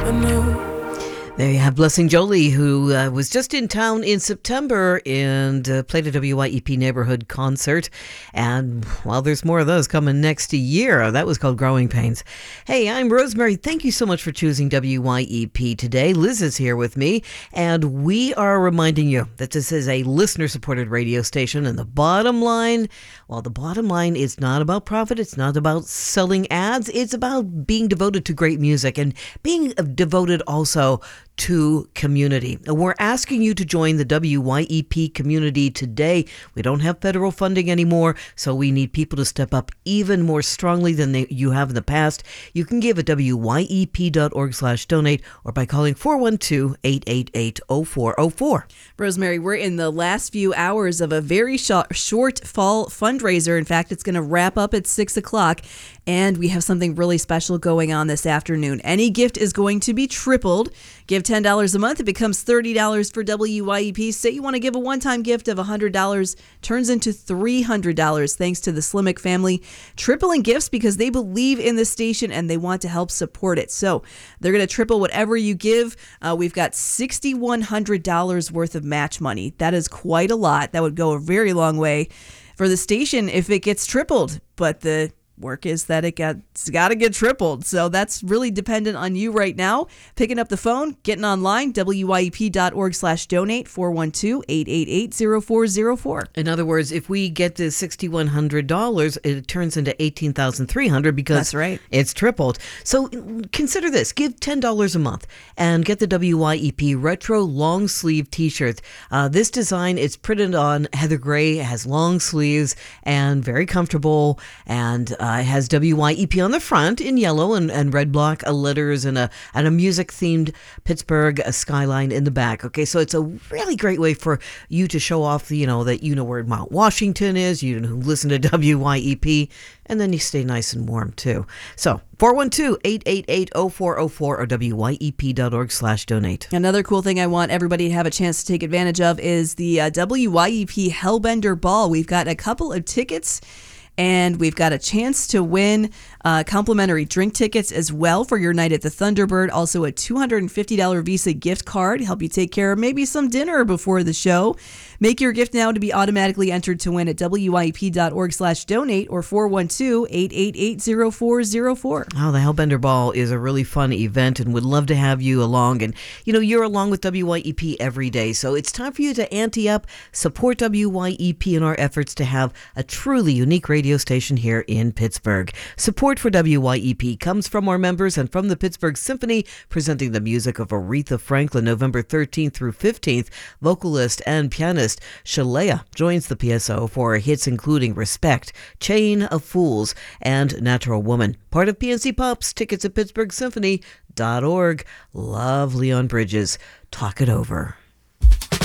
There you have Blessing Jolie, who was just in town in September and played a WYEP neighborhood concert. And, well, there's more of those coming next year. That was called Growing Pains. Hey, I'm Rosemary. Thank you so much for choosing WYEP today. Liz is here with me, and we are reminding you that this is a listener-supported radio station. And the bottom line is not about profit. It's not about selling ads. It's about being devoted to great music and being devoted also to community. We're asking you to join the WYEP community today. We don't have federal funding anymore, so we need people to step up even more strongly than you have in the past. You can give at wyep.org/donate or by calling 412-888-0404. Rosemary, we're in the last few hours of a very short fall fundraiser. In fact, it's going to wrap up at 6 o'clock, and we have something really special going on this afternoon. Any gift is going to be tripled. Give $10 a month, it becomes $30 for WYEP. Say you want to give a one-time gift of $100, turns into $300 thanks to the Slimmick family, tripling gifts because they believe in the station and they want to help support it. So they're going to triple whatever you give. We've got $6,100 worth of match money. That is quite a lot. That would go a very long way for the station if it gets tripled. But the work is that it's got to get tripled. So that's really dependent on you right now. Picking up the phone, getting online, wyep.org/donate, 412-888-0404. In other words, if we get the $6,100, it turns into $18,300 because that's right. It's tripled. So consider this. Give $10 a month and get the WYEP Retro Long Sleeve T-shirt. This design is printed on heather gray. It has long sleeves and very comfortable, and it has WYEP on the front in yellow and red block letters and a music-themed Pittsburgh skyline in the back. Okay, so it's a really great way for you to show off, that you know where Mount Washington is, you listen to WYEP, and then you stay nice and warm too. So 412-888-0404 or wyep.org/donate. Another cool thing I want everybody to have a chance to take advantage of is the WYEP Hellbender Ball. We've got a couple of tickets, and we've got a chance to win complimentary drink tickets as well for your night at the Thunderbird. Also a $250 Visa gift card. Help you take care of maybe some dinner before the show. Make your gift now to be automatically entered to win at wyep.org/donate or 412-888-0404. Oh, the Hellbender Ball is a really fun event and would love to have you along. And, you're along with WYEP every day. So it's time for you to ante up, support WYEP in our efforts to have a truly unique radio station here in Pittsburgh. Support for WYEP comes from our members and from the Pittsburgh Symphony, presenting the music of Aretha Franklin November 13th through 15th. Vocalist and pianist Shalea joins the PSO for hits including Respect, Chain of Fools, and Natural Woman. Part of PNC Pops. Tickets at pittsburghsymphony.org. Love Leon Bridges. Talk it over.